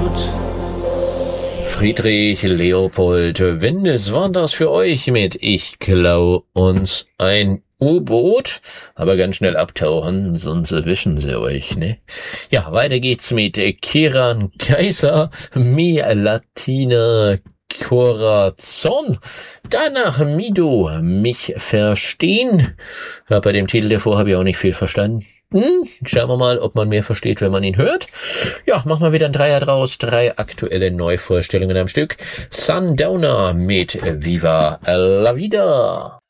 Friedrich Leopold Wendes war das für euch mit Ich klau uns ein U-Boot, aber ganz schnell abtauchen, sonst erwischen sie euch, ne? Ja, weiter geht's mit Kiran Kaiser, Mi Latina Corazon, danach Mido, mich verstehen. Ja, bei dem Titel davor habe ich auch nicht viel verstanden. Schauen wir mal, ob man mehr versteht, wenn man ihn hört. Ja, machen wir wieder ein Dreier draus. 3 aktuelle Neuvorstellungen am Stück. Sundowner mit Viva la Vida.